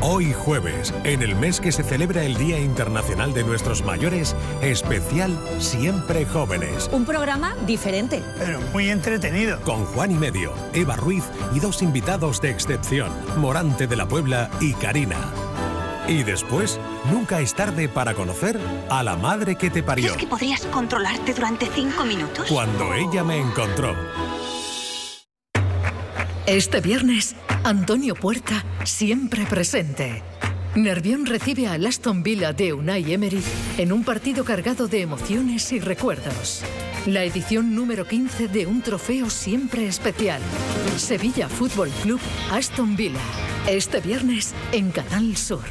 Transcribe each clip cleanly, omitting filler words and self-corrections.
Hoy jueves, en el mes que se celebra el Día Internacional de Nuestros Mayores, especial Siempre Jóvenes. Un programa diferente, pero muy entretenido. Con Juan y Medio, Eva Ruiz y dos invitados de excepción, Morante de la Puebla y Karina. Y después, nunca es tarde para conocer a la madre que te parió. ¿Crees que podrías controlarte durante 5 minutos? Cuando ella me encontró. Este viernes, Antonio Puerta, siempre presente. Nervión recibe al Aston Villa de Unai Emery en un partido cargado de emociones y recuerdos. La edición número 15 de un trofeo siempre especial. Sevilla Fútbol Club Aston Villa. Este viernes en Canal Sur.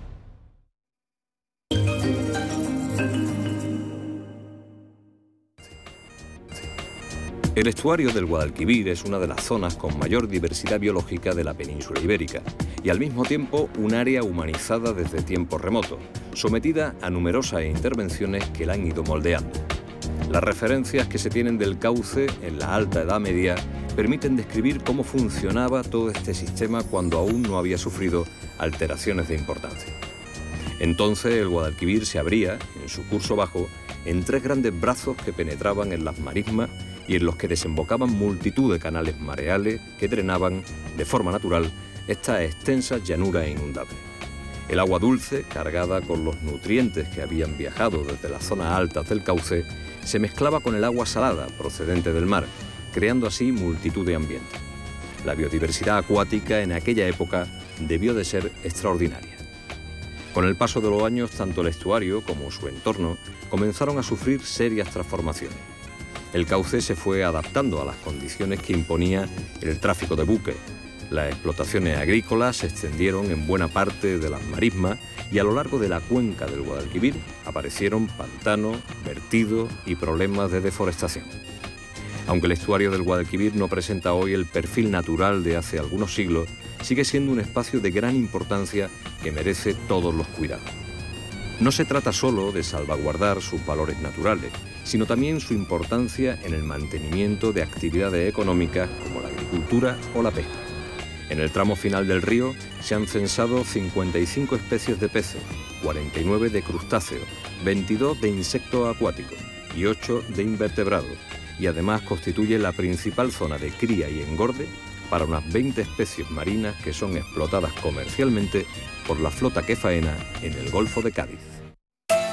El estuario del Guadalquivir es una de las zonas con mayor diversidad biológica de la península ibérica y al mismo tiempo un área humanizada desde tiempos remotos, sometida a numerosas intervenciones que la han ido moldeando. Las referencias que se tienen del cauce en la Alta Edad Media permiten describir cómo funcionaba todo este sistema cuando aún no había sufrido alteraciones de importancia. Entonces el Guadalquivir se abría, en su curso bajo, en 3 grandes brazos que penetraban en las marismas y en los que desembocaban multitud de canales mareales que drenaban, de forma natural, estas extensas llanuras inundables. El agua dulce, cargada con los nutrientes que habían viajado desde las zonas altas del cauce, se mezclaba con el agua salada procedente del mar, creando así multitud de ambientes. La biodiversidad acuática en aquella época debió de ser extraordinaria. Con el paso de los años, tanto el estuario como su entorno comenzaron a sufrir serias transformaciones. El cauce se fue adaptando a las condiciones que imponía el tráfico de buques. Las explotaciones agrícolas se extendieron en buena parte de las marismas y a lo largo de la cuenca del Guadalquivir aparecieron pantanos, vertidos y problemas de deforestación. Aunque el estuario del Guadalquivir no presenta hoy el perfil natural de hace algunos siglos, sigue siendo un espacio de gran importancia que merece todos los cuidados. No se trata solo de salvaguardar sus valores naturales, sino también su importancia en el mantenimiento de actividades económicas como la agricultura o la pesca. En el tramo final del río se han censado 55 especies de peces, 49 de crustáceos, 22 de insectos acuáticos y 8 de invertebrados, y además constituye la principal zona de cría y engorde para unas 20 especies marinas que son explotadas comercialmente por la flota que faena en el Golfo de Cádiz.